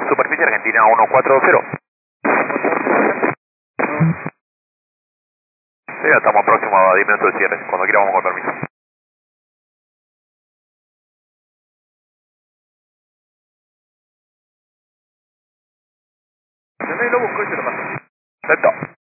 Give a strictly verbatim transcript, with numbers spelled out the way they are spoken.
Superficie Argentina uno cuatro cero. Sí, ya estamos próximos a diez minutos de cierre. Cuando quiera vamos con permiso. Yo lo busco y se lo paso. Perfecto.